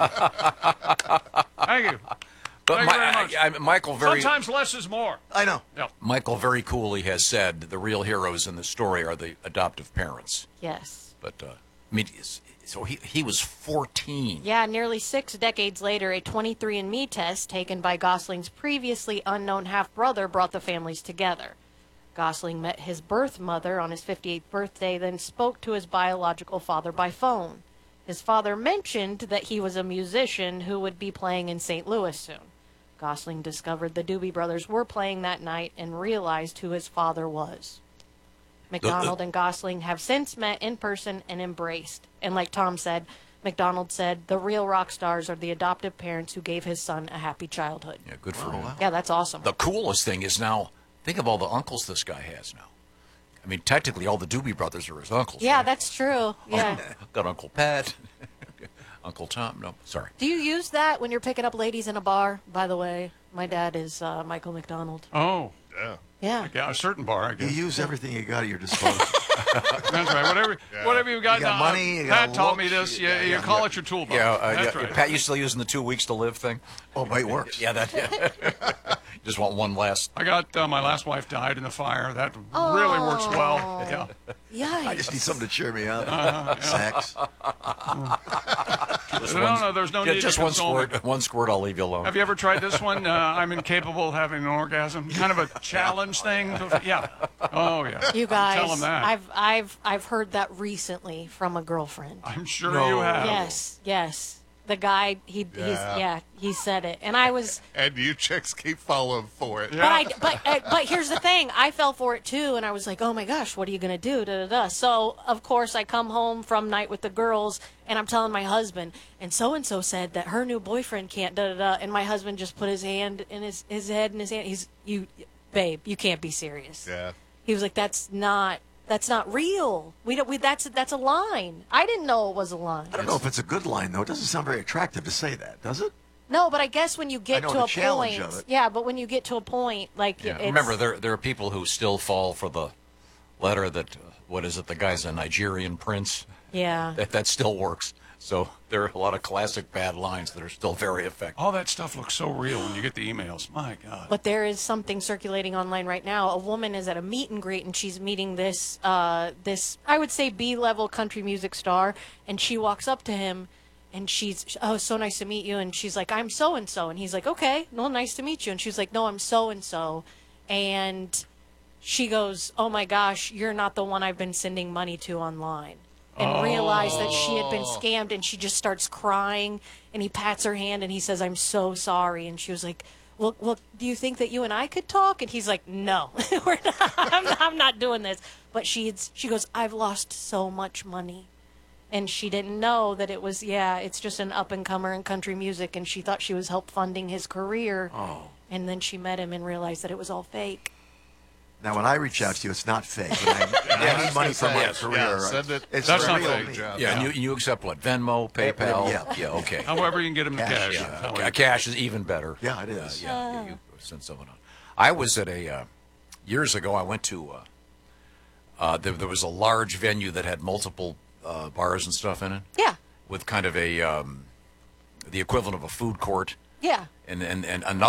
Thank you. But Thank you very much. Michael Sometimes less is more. I know. Yeah. Michael very coolly has said the real heroes in the story are the adoptive parents. Yes. But I mean, so he was 14. Yeah, nearly 6 decades later, a 23andMe test taken by Gosling's previously unknown half-brother brought the families together. Gosling met his birth mother on his 58th birthday, then spoke to his biological father by phone. His father mentioned that he was a musician who would be playing in St. Louis soon. Gosling discovered the Doobie Brothers were playing that night and realized who his father was. McDonald and Gosling have since met in person and embraced. And like Tom said, McDonald said, the real rock stars are the adoptive parents who gave his son a happy childhood. Yeah, good for him. Wow. Yeah, that's awesome. The coolest thing is now, think of all the uncles this guy has now. I mean, technically, all the Doobie Brothers are his uncles. Yeah, right? that's true. Yeah. Got Uncle Pat, Uncle Tom. No, sorry. Do you use that when you're picking up ladies in a bar? By the way, my dad is Michael McDonald. Oh, Yeah. Yeah. yeah, a certain bar, I You guess. use everything you got at your disposal. That's right. Whatever you got. You got money, you Pat got taught me looks, this. you You got- call it your toolbox. That's right. Pat, you still using the 2 weeks to live thing? Oh, but it works. Yeah, that. Just want one last. I got my last wife died in the fire. That really works well. Yeah. Yikes. I just need something to cheer me up. Sex. No, there's no need Just to one console me. squirt. One squirt, I'll leave you alone. Have you ever tried this one? I'm incapable of having an orgasm. Kind of a challenge thing. Yeah. Oh yeah. You guys, Tell 'em that. I've heard that recently from a girlfriend. I'm sure No. you have. Yes. The guy, he said it, and I was. And you chicks keep falling for it. Yeah. But here's the thing, I fell for it too, and I was like, oh my gosh, what are you gonna do? Da, da, da. So of course I come home from night with the girls, and I'm telling my husband, and so said that her new boyfriend can't da da da, and my husband just put his hand in his head in his hand. Babe, you can't be serious. Yeah. He was like, that's not real. That's a line. I didn't know it was a line. I don't know if it's a good line, though. It doesn't sound very attractive to say that, does it? No, but I guess when you get I know to the a challenge point, of it. yeah. But when you get to a point, like Yeah. it's, Remember, there are people who still fall for the letter that what is it? The guy's a Nigerian prince. yeah. That still works. So there are a lot of classic bad lines that are still very effective. All that stuff looks so real when you get the emails. My God. But there is something circulating online right now. A woman is at a meet and greet, and she's meeting this I would say B-level country music star, and she walks up to him, and she's, oh, so nice to meet you, and she's like, I'm so and so, and he's like, okay, well, nice to meet you, and she's like, no, I'm so and so, and she goes, oh my gosh, you're not the one I've been sending money to online. And realized that she had been scammed, and she just starts crying, and he pats her hand and he says, I'm so sorry. And she was like, well, do you think that you and I could talk? And he's like, no, we're not, I'm not doing this. But she goes, I've lost so much money. And she didn't know that it was, it's just an up-and-comer in country music, and she thought she was help funding his career. Oh. And then she met him and realized that it was all fake. Now, when I reach out to you, it's not fake. When I need money for my career. Yeah, send it. It's That's not real fake. me. Job. Yeah, and you accept what? Venmo, PayPal? Yeah. Okay. However you can get them to Cash, cash. yeah. However. Cash is even better. Yeah, it is. Yeah, you send someone on. I was at years ago, I went to, there was a large venue that had multiple bars and stuff in it. Yeah. With kind of the equivalent of a food court. Yeah. And another